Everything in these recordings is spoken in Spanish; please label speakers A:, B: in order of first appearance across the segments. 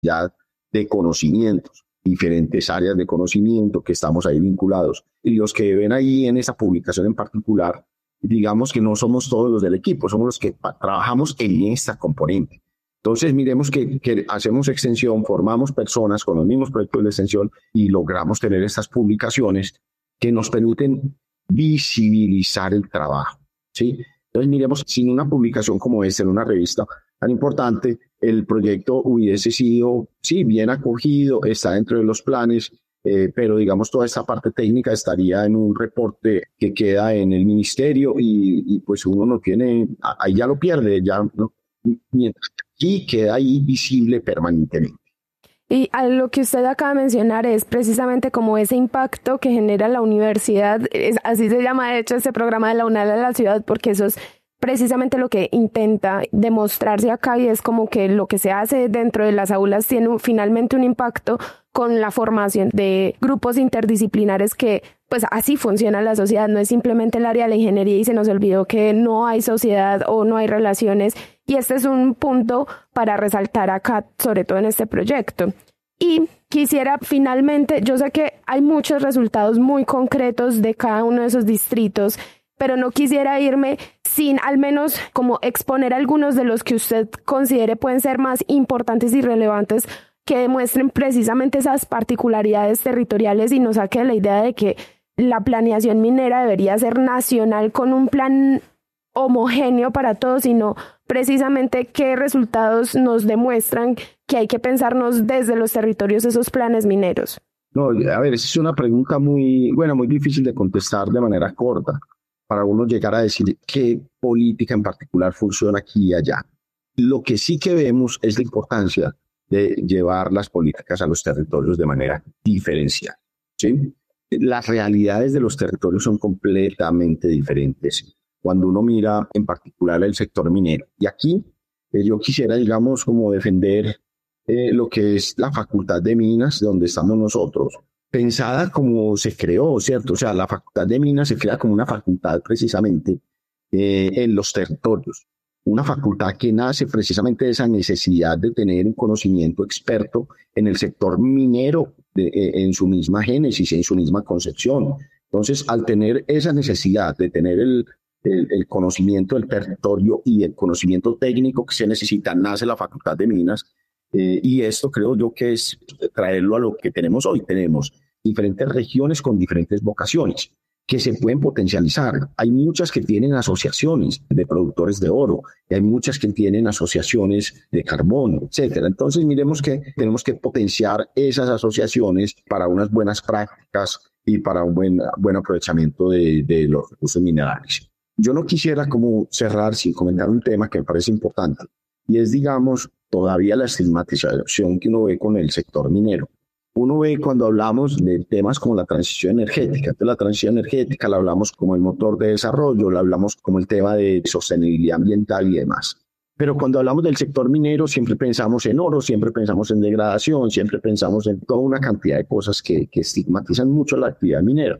A: ya de conocimientos, diferentes áreas de conocimiento que estamos ahí vinculados. Y los que ven ahí en esa publicación en particular, digamos que no somos todos los del equipo, somos los que trabajamos en esta componente. Entonces, miremos que hacemos extensión, formamos personas con los mismos proyectos de extensión y logramos tener estas publicaciones que nos permiten visibilizar el trabajo, ¿sí? Entonces, miremos, sin una publicación como esta en una revista tan importante, el proyecto hubiese sido, sí, bien acogido, está dentro de los planes, pero digamos toda esta parte técnica estaría en un reporte que queda en el ministerio y pues uno no tiene, ahí ya lo pierde, ya no, mientras que aquí queda ahí visible permanentemente.
B: Y a lo que usted acaba de mencionar es precisamente como ese impacto que genera la universidad, así se llama de hecho este programa de la UNAL a la ciudad, porque eso es precisamente lo que intenta demostrarse acá y es como que lo que se hace dentro de las aulas tiene finalmente un impacto con la formación de grupos interdisciplinares que pues así funciona la sociedad, no es simplemente el área de la ingeniería y se nos olvidó que no hay sociedad o no hay relaciones y este es un punto para resaltar acá, sobre todo en este proyecto. Y quisiera finalmente, yo sé que hay muchos resultados muy concretos de cada uno de esos distritos, pero no quisiera irme sin al menos como exponer algunos de los que usted considere pueden ser más importantes y relevantes que demuestren precisamente esas particularidades territoriales y nos saque de la idea de que la planeación minera debería ser nacional con un plan homogéneo para todos, sino precisamente qué resultados nos demuestran que hay que pensarnos desde los territorios esos planes mineros.
A: No, a ver, esa es una pregunta muy difícil de contestar de manera corta, para uno llegar a decir qué política en particular funciona aquí y allá. Lo que sí que vemos es la importancia de llevar las políticas a los territorios de manera diferencial, ¿sí? Las realidades de los territorios son completamente diferentes cuando uno mira en particular el sector minero. Y aquí yo quisiera, digamos, como defender lo que es la Facultad de Minas, donde estamos nosotros, pensada como se creó, ¿cierto? O sea, la Facultad de Minas se crea como una facultad precisamente en los territorios. Una facultad que nace precisamente de esa necesidad de tener un conocimiento experto en el sector minero, en su misma génesis, en su misma concepción. Entonces, al tener esa necesidad de tener el conocimiento del territorio y el conocimiento técnico que se necesita, nace la Facultad de Minas. Y esto creo yo que es traerlo a lo que tenemos hoy. Tenemos diferentes regiones con diferentes vocaciones que se pueden potencializar. Hay muchas que tienen asociaciones de productores de oro, y hay muchas que tienen asociaciones de carbón, etcétera. Entonces miremos que tenemos que potenciar esas asociaciones para unas buenas prácticas y para un buen aprovechamiento de los recursos minerales. Yo no quisiera como cerrar sin comentar un tema que me parece importante, y es, digamos, todavía la estigmatización que uno ve con el sector minero. Uno ve cuando hablamos de temas como la transición energética. Entonces, la transición energética la hablamos como el motor de desarrollo, la hablamos como el tema de sostenibilidad ambiental y demás. Pero cuando hablamos del sector minero, siempre pensamos en oro, siempre pensamos en degradación, siempre pensamos en toda una cantidad de cosas que estigmatizan mucho la actividad minera.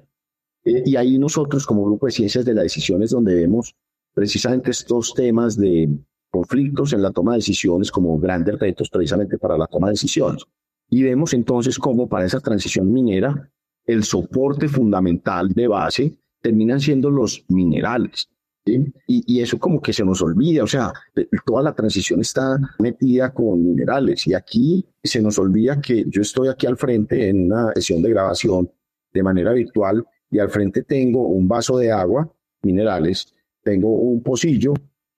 A: Y ahí nosotros, como Grupo de Ciencias de la Decisión, es donde vemos precisamente estos temas de conflictos en la toma de decisiones como grandes retos precisamente para la toma de decisiones. Y vemos entonces cómo para esa transición minera el soporte fundamental de base terminan siendo los minerales, ¿sí? Y eso como que se nos olvida, o sea, toda la transición está metida con minerales y aquí se nos olvida que yo estoy aquí al frente en una sesión de grabación de manera virtual y al frente tengo un vaso de agua, minerales, tengo un pocillo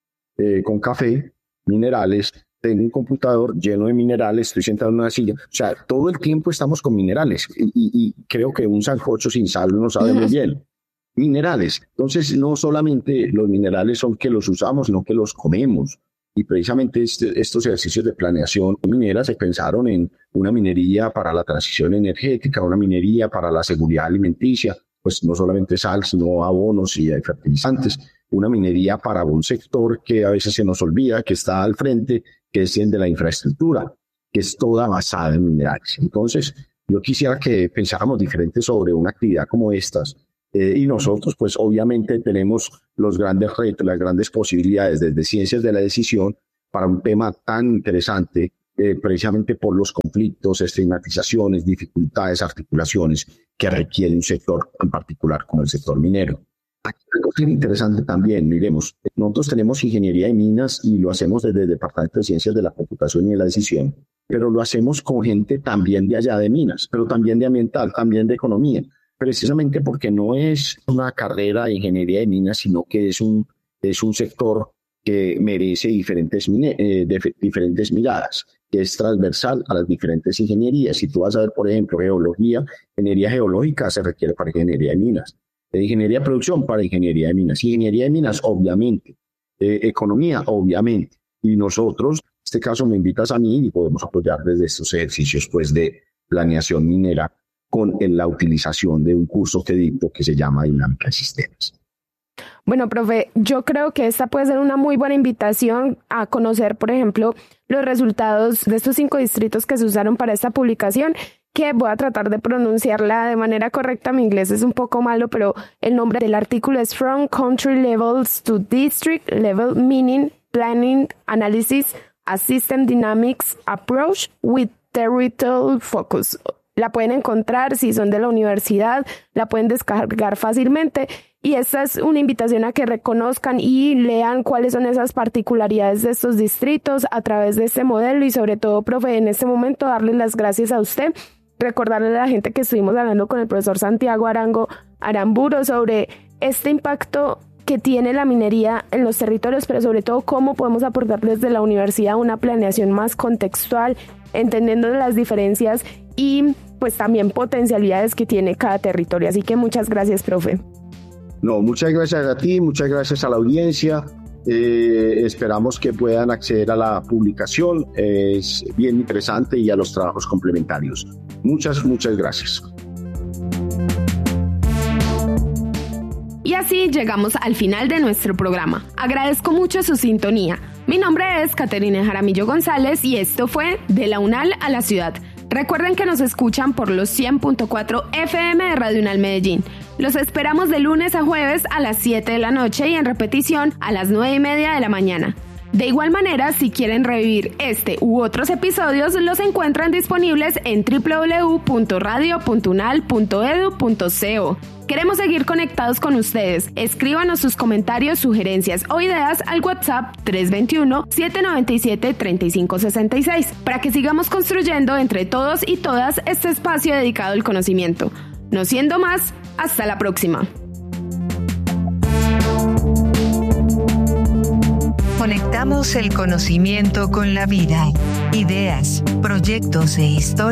A: con café, minerales, tengo un computador lleno de minerales, estoy sentado en una silla. O sea, todo el tiempo estamos con minerales y creo que un sancocho sin sal no sabe muy bien. Minerales. Entonces, no solamente los minerales son que los usamos, sino que los comemos. Y precisamente estos ejercicios de planeación minera se pensaron en una minería para la transición energética, una minería para la seguridad alimenticia, pues no solamente sal, sino abonos y fertilizantes. Una minería para un sector que a veces se nos olvida, que está al frente, que es el de la infraestructura, que es toda basada en minerales. Entonces, yo quisiera que pensáramos diferente sobre una actividad como estas. Y nosotros, pues obviamente tenemos los grandes retos, las grandes posibilidades desde Ciencias de la Decisión para un tema tan interesante precisamente por los conflictos, estigmatizaciones, dificultades, articulaciones que requiere un sector en particular como el sector minero. Aquí hay una cosa interesante también, miremos, nosotros tenemos ingeniería de minas y lo hacemos desde el Departamento de Ciencias de la Computación y de la Decisión, pero lo hacemos con gente también de allá de minas, pero también de ambiental, también de economía, precisamente porque no es una carrera de ingeniería de minas, sino que es un sector que merece diferentes miradas, que es transversal a las diferentes ingenierías. Si tú vas a ver, por ejemplo, geología, ingeniería geológica se requiere para ingeniería de minas, ingeniería de producción para ingeniería de minas, ingeniería de minas, obviamente, economía, obviamente. Y nosotros, en este caso me invitas a mí y podemos apoyar desde estos ejercicios pues, de planeación minera con la utilización de un curso que dicto que se llama Dinámica de Sistemas.
B: Bueno, profe, yo creo que esta puede ser una muy buena invitación a conocer, por ejemplo, los resultados de estos 5 distritos que se usaron para esta publicación, que voy a tratar de pronunciarla de manera correcta. Mi inglés es un poco malo, pero el nombre del artículo es From Country Levels to District Level Meaning, Planning, Analysis, a System Dynamics Approach with Territorial Focus. La pueden encontrar si son de la universidad, la pueden descargar fácilmente. Y esta es una invitación a que reconozcan y lean cuáles son esas particularidades de estos distritos a través de este modelo y sobre todo, profe, en este momento darle las gracias a usted, recordarle a la gente que estuvimos hablando con el profesor Santiago Arango Aramburo sobre este impacto que tiene la minería en los territorios, pero sobre todo cómo podemos aportar desde la universidad una planeación más contextual, entendiendo las diferencias y pues también potencialidades que tiene cada territorio. Así que muchas gracias, profe.
A: No, muchas gracias a ti, muchas gracias a la audiencia. Esperamos que puedan acceder a la publicación. Es bien interesante y a los trabajos complementarios. Muchas gracias.
B: Y así llegamos al final de nuestro programa. Agradezco mucho su sintonía. Mi nombre es Caterina Jaramillo González y esto fue De la UNAL a la Ciudad. Recuerden que nos escuchan por los 100.4 FM de Radio UNAL Medellín. Los esperamos de lunes a jueves a las 7 de la noche y en repetición a las 9:30 de la mañana. De igual manera, si quieren revivir este u otros episodios, los encuentran disponibles en www.radio.unal.edu.co. Queremos seguir conectados con ustedes. Escríbanos sus comentarios, sugerencias o ideas al WhatsApp 321-797-3566 para que sigamos construyendo entre todos y todas este espacio dedicado al conocimiento. No siendo más, hasta la próxima.
C: Conectamos el conocimiento con la vida, ideas, proyectos e historias.